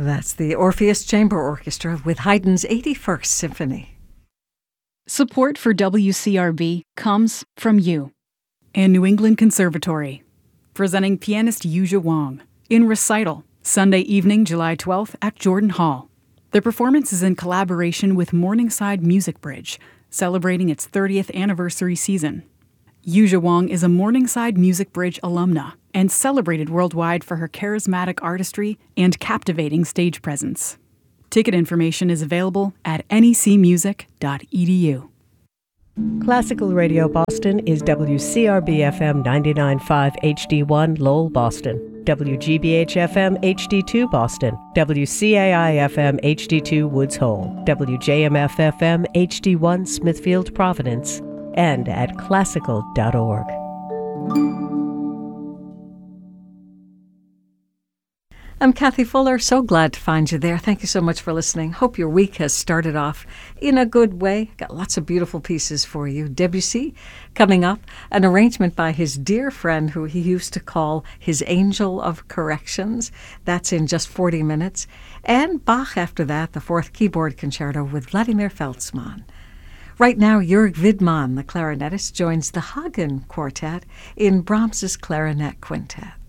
That's the Orpheus Chamber Orchestra with Haydn's 81st Symphony. Support for WCRB comes from you. And New England Conservatory, presenting pianist Yuzha Wang in Recital, Sunday evening, July 12th at Jordan Hall. The performance is in collaboration with Morningside Music Bridge, celebrating its 30th anniversary season. Yuzha Wang is a Morningside Music Bridge alumna and celebrated worldwide for her charismatic artistry and captivating stage presence. Ticket information is available at necmusic.edu. Classical Radio Boston is WCRB-FM 99.5 HD1 Lowell, Boston, WGBH-FM HD2 Boston, WCAI-FM HD2 Woods Hole, WJMF-FM HD1 Smithfield, Providence, and at classical.org. I'm Kathy Fuller. So glad to find you there. Thank you so much for listening. Hope your week has started off in a good way. Got lots of beautiful pieces for you. Debussy coming up, an arrangement by his dear friend who he used to call his angel of corrections. That's in just 40 minutes. And Bach after that, the fourth keyboard concerto with Vladimir Feltzmann. Right now, Jörg Widmann, the clarinetist, joins the Hagen Quartet in Brahms's Clarinet Quintet.